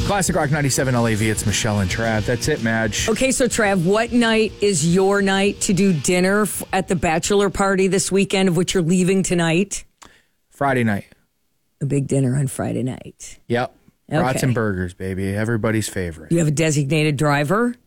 Classic Rock 97 LAV. It's Michelle and Trav. That's it, Madge. Okay, so Trav, what night is your night to do dinner at the bachelor party this weekend, of which you're leaving tonight? Friday night. A big dinner on Friday night. Yep. Okay. Brats and burgers, baby. Everybody's favorite. You have a designated driver?